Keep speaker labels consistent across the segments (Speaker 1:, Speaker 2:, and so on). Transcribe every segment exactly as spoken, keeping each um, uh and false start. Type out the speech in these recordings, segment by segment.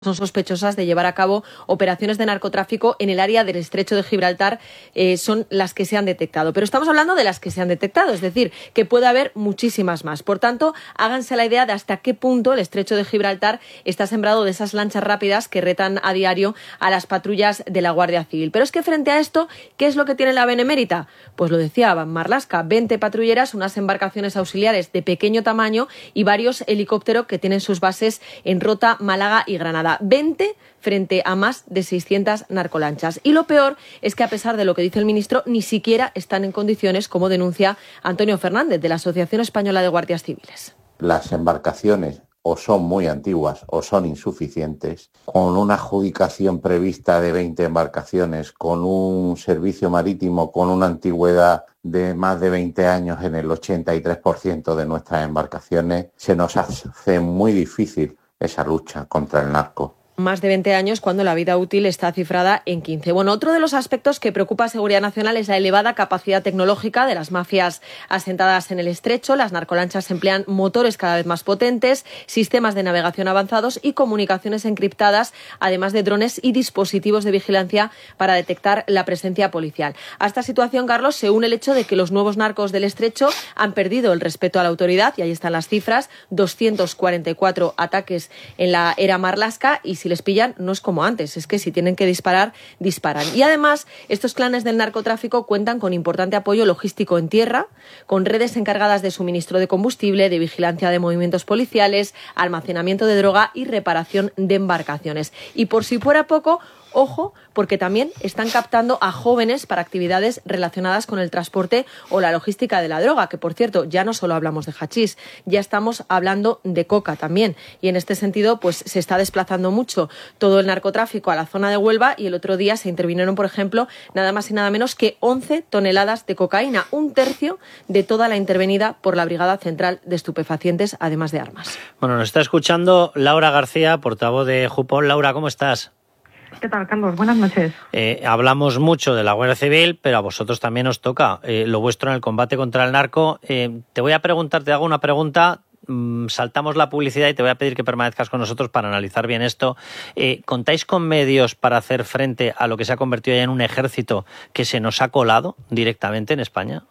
Speaker 1: son sospechosas de llevar a cabo operaciones de narcotráfico en el área del Estrecho de Gibraltar, eh, son las que se han detectado. Pero estamos hablando de las que se han detectado, es decir, que puede haber muchísimas más. Por tanto, háganse la idea de hasta qué punto el Estrecho de Gibraltar está sembrado de esas lanchas rápidas que retan a diario a las patrullas de la Guardia Civil. Pero es que frente a esto, ¿qué es lo que tiene la Benemérita? Pues lo decía Marlaska, veinte patrulleras, unas embarcaciones auxiliares de pequeño tamaño y varios helicópteros que tienen sus bases en Rota, Málaga y Granada. veinte frente a más de seiscientas narcolanchas. Y lo peor es que, a pesar de lo que dice el ministro, ni siquiera están en condiciones, como denuncia Antonio Fernández, de la Asociación Española de Guardias Civiles.
Speaker 2: Las embarcaciones o son muy antiguas o son insuficientes, con una adjudicación prevista de veinte embarcaciones, con un servicio marítimo con una antigüedad de más de veinte años en el ochenta y tres por ciento de nuestras embarcaciones, se nos hace muy difícil esa lucha contra el narco.
Speaker 1: Más de veinte años cuando la vida útil está cifrada en quince. Bueno, otro de los aspectos que preocupa a Seguridad Nacional es la elevada capacidad tecnológica de las mafias asentadas en el estrecho. Las narcolanchas emplean motores cada vez más potentes, sistemas de navegación avanzados y comunicaciones encriptadas, además de drones y dispositivos de vigilancia para detectar la presencia policial. A esta situación, Carlos, se une el hecho de que los nuevos narcos del estrecho han perdido el respeto a la autoridad, y ahí están las cifras, doscientos cuarenta y cuatro ataques en la era Marlaska, y si les pillan no es como antes, es que si tienen que disparar, disparan. Y además, estos clanes del narcotráfico cuentan con importante apoyo logístico en tierra, con redes encargadas de suministro de combustible, de vigilancia de movimientos policiales, almacenamiento de droga y reparación de embarcaciones. Y por si fuera poco, ojo, porque también están captando a jóvenes para actividades relacionadas con el transporte o la logística de la droga, que por cierto, ya no solo hablamos de hachís, ya estamos hablando de coca también. Y en este sentido, pues se está desplazando mucho todo el narcotráfico a la zona de Huelva, y el otro día se intervinieron, por ejemplo, nada más y nada menos que once toneladas de cocaína, un tercio de toda la intervenida por la Brigada Central de Estupefacientes, además de armas.
Speaker 3: Bueno, nos está escuchando Laura García, portavoz de Jupol. Laura, ¿cómo estás?
Speaker 4: ¿Qué tal, Carlos? Buenas noches.
Speaker 3: Eh, hablamos mucho de la Guardia Civil, pero a vosotros también os toca eh, lo vuestro en el combate contra el narco. Eh, te voy a preguntar, te hago una pregunta, mm, saltamos la publicidad y te voy a pedir que permanezcas con nosotros para analizar bien esto. Eh, ¿Contáis con medios para hacer frente a lo que se ha convertido ya en un ejército que se nos ha colado directamente en España?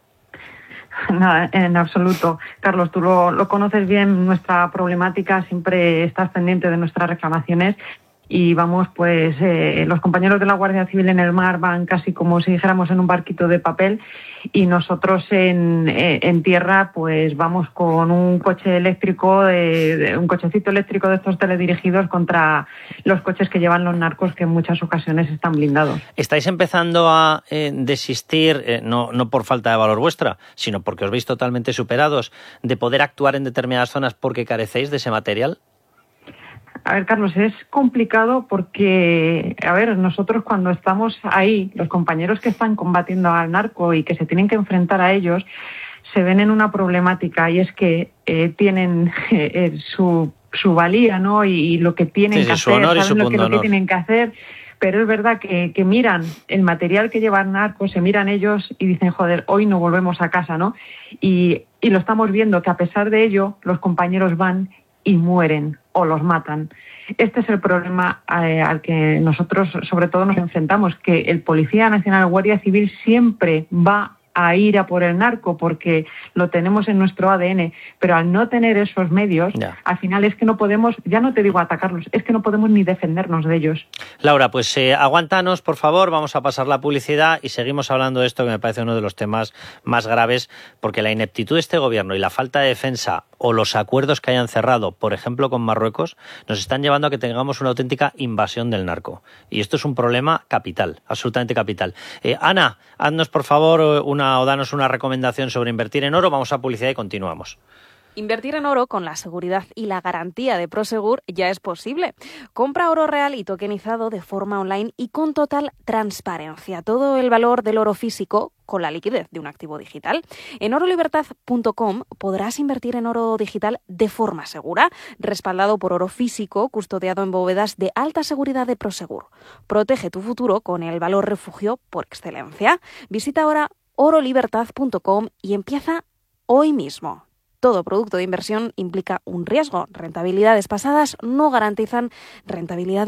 Speaker 4: No, en absoluto. Carlos, tú lo, lo conoces bien, nuestra problemática, siempre estás pendiente de nuestras reclamaciones. Y vamos, pues eh, los compañeros de la Guardia Civil en el mar van casi como si dijéramos en un barquito de papel, y nosotros en, eh, en tierra pues vamos con un coche eléctrico, de, de, un cochecito eléctrico de estos teledirigidos contra los coches que llevan los narcos, que en muchas ocasiones están blindados.
Speaker 3: ¿Estáis empezando a eh, desistir, eh, no, no por falta de valor vuestra, sino porque os veis totalmente superados, de poder actuar en determinadas zonas porque carecéis de ese material?
Speaker 4: A ver, Carlos, es complicado porque, a ver, nosotros cuando estamos ahí, los compañeros que están combatiendo al narco y que se tienen que enfrentar a ellos, se ven en una problemática, y es que eh, tienen eh, su, su valía, ¿no? Y, y lo que tienen
Speaker 3: sí,
Speaker 4: que
Speaker 3: sí,
Speaker 4: hacer, saben
Speaker 3: su
Speaker 4: lo que, lo que
Speaker 3: honor.
Speaker 4: tienen que hacer, pero es verdad que, que miran el material que lleva el narco, se miran ellos y dicen, joder, hoy no volvemos a casa, ¿no? Y, y lo estamos viendo, que a pesar de ello, los compañeros van y mueren o los matan. Este es el problema eh, al que nosotros sobre todo nos enfrentamos, que el Policía Nacional, Guardia Civil, siempre va a ir a por el narco porque lo tenemos en nuestro A D N, pero al no tener esos medios, ya. al final es que no podemos, ya no te digo atacarlos, es que no podemos ni defendernos de ellos.
Speaker 3: Laura, pues eh, aguántanos, por favor, vamos a pasar la publicidad y seguimos hablando de esto, que me parece uno de los temas más graves, porque la ineptitud de este gobierno y la falta de defensa o los acuerdos que hayan cerrado, por ejemplo, con Marruecos, nos están llevando a que tengamos una auténtica invasión del narco. Y esto es un problema capital, absolutamente capital. Eh, Ana, haznos, por favor, una o danos una recomendación sobre invertir en oro. Vamos a publicidad y continuamos.
Speaker 5: Invertir en oro con la seguridad y la garantía de Prosegur ya es posible. Compra oro real y tokenizado de forma online y con total transparencia. Todo el valor del oro físico con la liquidez de un activo digital. En oro libertad punto com podrás invertir en oro digital de forma segura, respaldado por oro físico, custodiado en bóvedas de alta seguridad de Prosegur. Protege tu futuro con el valor refugio por excelencia. Visita ahora oro libertad punto com y empieza hoy mismo. todo producto de inversión implica un riesgo. Rentabilidades pasadas no garantizan rentabilidades